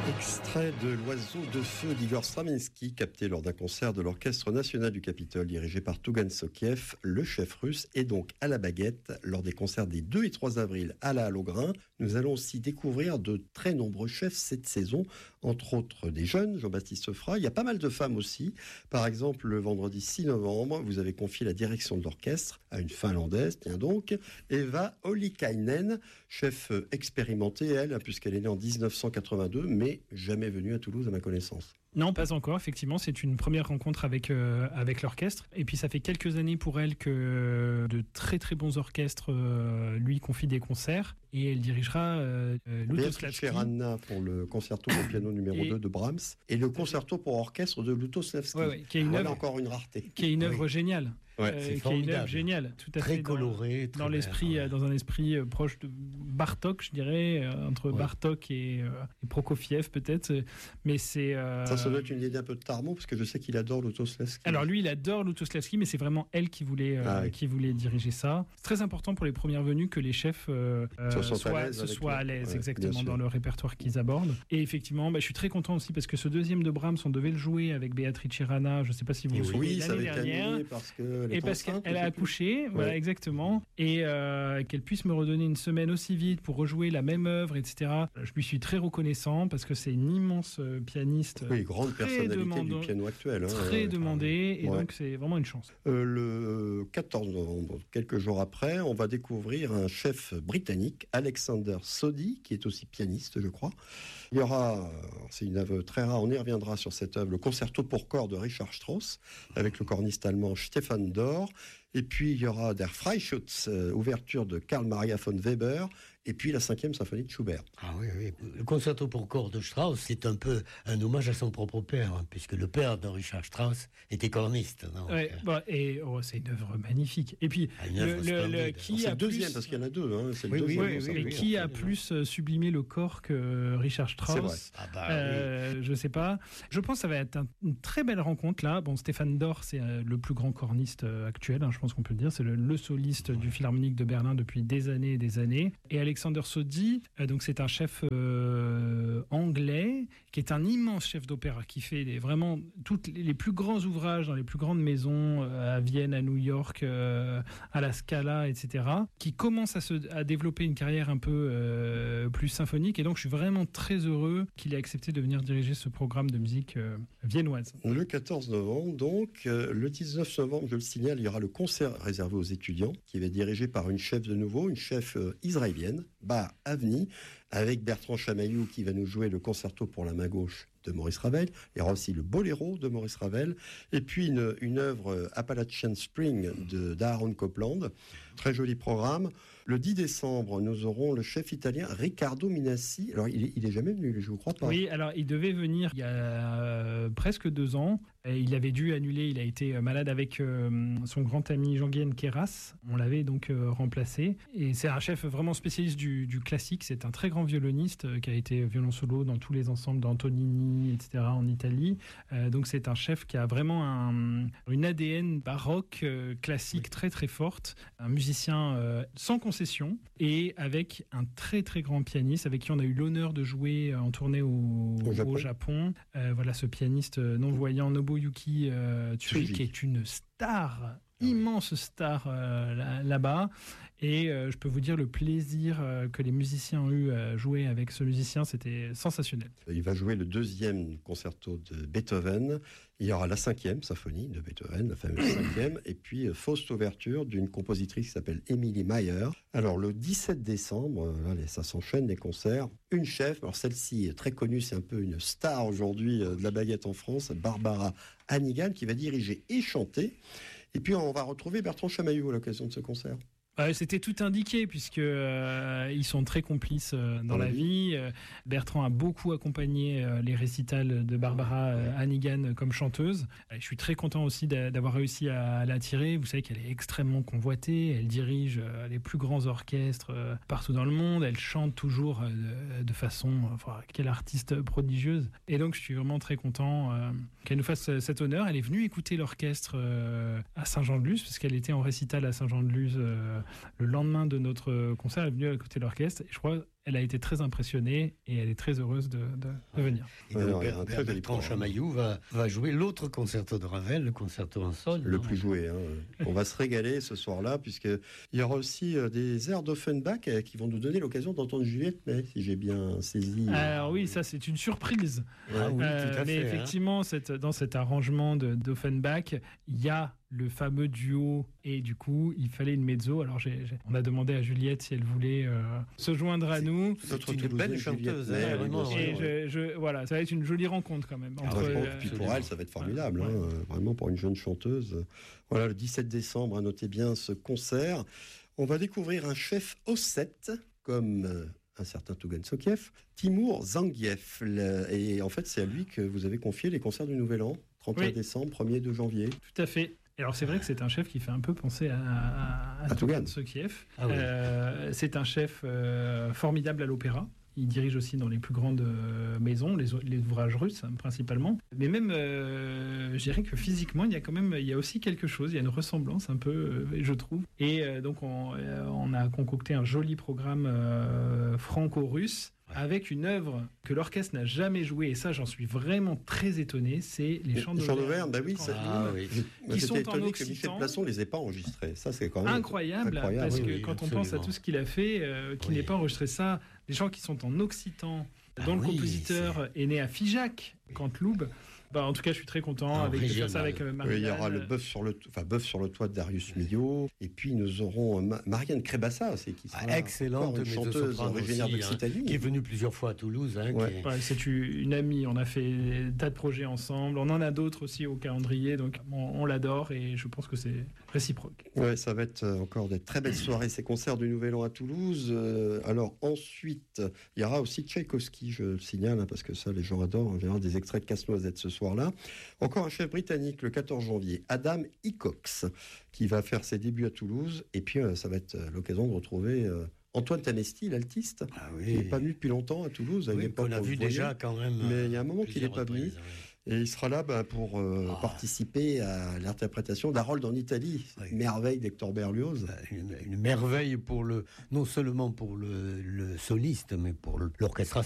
Extrait de L'Oiseau de feu d'Igor Stravinsky, capté lors d'un concert de l'Orchestre national du Capitole, dirigé par Tougan Sokiev, le chef russe, et donc à la baguette, lors des concerts des 2 et 3 avril à la Halle au Grain. Nous allons aussi découvrir de très nombreux chefs cette saison, entre autres des jeunes, Jean-Baptiste Fray. Il y a pas mal de femmes aussi. Par exemple, le vendredi 6 novembre, vous avez confié la direction de l'orchestre à une Finlandaise, tiens donc, Eva Ollikainen, chef expérimentée, elle, puisqu'elle est née en 1982, mais jamais venue à Toulouse à ma connaissance. Non, pas encore. Effectivement, c'est une première rencontre avec l'orchestre. Et puis, ça fait quelques années pour elle que de très très bons orchestres lui confient des concerts. Et elle dirigera Lutosławski. Anna pour le concerto pour piano numéro 2 de Brahms et le concerto pour orchestre de Lutosławski. Qui est une œuvre, encore une rareté. Qui est une œuvre géniale. C'est qui est une œuvre géniale, tout à très fait colorée, dans l'esprit, dans un esprit proche de Bartók, je dirais, entre Bartók et Prokofiev peut-être, mais c'est. Ça doit être une idée un peu de Tarmont parce que je sais qu'il adore Lutosławski. Alors lui, il adore Lutosławski, mais c'est vraiment elle qui voulait diriger ça. C'est très important pour les premières venues que les chefs soient à l'aise exactement dans le répertoire qu'ils abordent. Et effectivement, je suis très content aussi parce que ce deuxième de Brahms, on devait le jouer avec Beatrice Rana. Je ne sais pas si vous vous souvenez l'année dernière. Parce qu'elle a accouché, voilà exactement, et qu'elle puisse me redonner une semaine aussi vite pour rejouer la même œuvre, etc. Je lui suis très reconnaissant parce que c'est une immense pianiste, grande personnalité du piano actuel, très demandée, et donc c'est vraiment une chance. Le 14 novembre, quelques jours après, on va découvrir un chef britannique, Alexander Sodi, qui est aussi pianiste, je crois. Il y aura, c'est une œuvre très rare, on y reviendra sur cette œuvre, le concerto pour corps de Richard Strauss, avec le corniste allemand Stefan Dor. Et puis, il y aura Der Freischütz, ouverture de Karl Maria von Weber, et puis la 5e symphonie de Schubert. Ah oui. Le concerto pour corps de Strauss, c'est un peu un hommage à son propre père, puisque le père de Richard Strauss était corniste. C'est une œuvre magnifique. Et puis, c'est le deuxième, parce qu'il y en a deux. C'est le deuxième. Qui a plus sublimé le corps que Richard Strauss? Je sais pas. Je pense que ça va être une très belle rencontre, là. Bon, Stefan Dor, c'est le plus grand corniste actuel, je pense qu'on peut le dire. C'est le soliste du Philharmonique de Berlin depuis des années et des années. Et Alexander Sodi, donc c'est un chef anglais qui est un immense chef d'opéra qui fait vraiment toutes les plus grands ouvrages dans les plus grandes maisons à Vienne, à New York, à la Scala, etc. Qui commence à développer une carrière un peu plus symphonique. Et donc je suis vraiment très heureux qu'il ait accepté de venir diriger ce programme de musique viennoise. Le 14 novembre, donc, le 19 novembre, je le signale, il y aura le concert réservé aux étudiants, qui va être dirigé par une chef de nouveau, une chef israélienne, Bah Avni, avec Bertrand Chamaillou qui va nous jouer le concerto pour la main gauche de Maurice Ravel. Il y aura aussi le Boléro de Maurice Ravel, et puis une œuvre Appalachian Spring d'Aaron Copland. Très joli programme. Le 10 décembre, nous aurons le chef italien Riccardo Minassi. Alors, il est jamais venu, je ne crois pas. Oui, alors il devait venir il y a presque 2 ans. Il avait dû annuler, il a été malade avec son grand ami Jean-Guyen Queyras. On l'avait donc remplacé. Et c'est un chef vraiment spécialiste du classique. C'est un très grand violoniste qui a été violon solo dans tous les ensembles d'Antonini, etc. en Italie. Donc c'est un chef qui a vraiment une ADN baroque classique très très forte. Un musicien sans concession et avec un très très grand pianiste avec qui on a eu l'honneur de jouer en tournée au Japon. Voilà ce pianiste non-voyant Nobuyuki Tsuji qui est une star, immense star là-bas. Et je peux vous dire le plaisir que les musiciens ont eu à jouer avec ce musicien, c'était sensationnel. Il va jouer le 2e concerto de Beethoven. Il y aura la 5e symphonie de Beethoven, la fameuse 5e, et puis Faust ouverture d'une compositrice qui s'appelle Emily Mayer. Alors le 17 décembre, ça s'enchaîne les concerts. Une chef, alors celle-ci très connue, c'est un peu une star aujourd'hui de la baguette en France, Barbara Hannigan, qui va diriger et chanter. Et puis on va retrouver Bertrand Chamaillou à l'occasion de ce concert. C'était tout indiqué puisque ils sont très complices dans la vie. Bertrand a beaucoup accompagné les récitals de Barbara Hannigan comme chanteuse. Je suis très content aussi d'avoir réussi à l'attirer. Vous savez qu'elle est extrêmement convoitée. Elle dirige les plus grands orchestres partout dans le monde. Elle chante toujours de façon... quelle artiste prodigieuse. Et donc je suis vraiment très content qu'elle nous fasse cet honneur. Elle est venue écouter l'orchestre à Saint-Jean-de-Luz parce qu'elle était en récital à Saint-Jean-de-Luz le lendemain de notre concert. Elle est venue écouter l'orchestre et je crois elle a été très impressionnée et elle est très heureuse de venir. Et donc, Bertrand Chamaillou va jouer l'autre concerto de Ravel, le concerto en sol. Le plus joué. On va se régaler ce soir-là, puisqu'il y aura aussi des airs d'Offenbach qui vont nous donner l'occasion d'entendre Juliette, mais si j'ai bien saisi. Alors oui, ça c'est une surprise. Ah oui, tout à mais fait. effectivement, dans cet arrangement d'Offenbach, il y a le fameux duo et du coup il fallait une mezzo. Alors on a demandé à Juliette si elle voulait se joindre à nous. C'est une belle chanteuse, vraiment. Et voilà, ça va être une jolie rencontre quand même. Puis pour elle, ça va être formidable, vraiment pour une jeune chanteuse. Voilà, le 17 décembre, notez bien ce concert. On va découvrir un chef ossète comme un certain Tougan Sokiev, Timur Zanguiev. Et en fait, c'est à lui que vous avez confié les concerts du Nouvel An, 31 décembre, 1er de janvier. Tout à fait. Et alors c'est vrai que c'est un chef qui fait un peu penser à Tougan Sokiev. Ah oui. C'est un chef formidable à l'opéra. Il dirige aussi dans les plus grandes maisons, les ouvrages russes principalement. Mais même, je dirais que physiquement, il y a aussi quelque chose. Il y a une ressemblance un peu, je trouve. Et donc on a concocté un joli programme franco-russe avec une œuvre que l'orchestre n'a jamais jouée, et ça j'en suis vraiment très étonné, c'est les chants d'Auvergne. Bah oui, qui sont étonné en que Michel occitan. Plasson les ait pas enregistrés. Ça c'est quand même incroyable parce que quand on pense à tout ce qu'il a fait, qu'il n'ait pas enregistré ça, les chants qui sont en occitan, dont le compositeur est né à Figeac, Canteloube. En tout cas, je suis très content de faire ça avec Marianne. Il y aura le bœuf sur le toit de Darius Milhaud. Et puis nous aurons Marianne Crébassa, qui sera excellente une chanteuse originaire d'Occitanie, qui est venue plusieurs fois à Toulouse. C'est une amie. On a fait des tas de projets ensemble. On en a d'autres aussi au calendrier. Donc on l'adore et je pense que c'est réciproque. Ouais, ça va être encore des très belles soirées, ces concerts du Nouvel An à Toulouse. Alors ensuite, il y aura aussi Tchaïkovski, je le signale, parce que ça, les gens adorent. On verra des extraits de Casse-Noisette ce soir-là. Encore un chef britannique le 14 janvier, Adam Hickox, qui va faire ses débuts à Toulouse. Et puis, ça va être l'occasion de retrouver Antoine Tamesti, l'altiste, qui n'est pas venu depuis longtemps à Toulouse. On a vu déjà quand même. Mais il y a un moment qu'il n'est pas venu. Et il sera là pour participer à l'interprétation d'Harold en Italie, merveille d'Hector Berlioz. Une merveille non seulement pour le soliste, mais pour l'orchestration.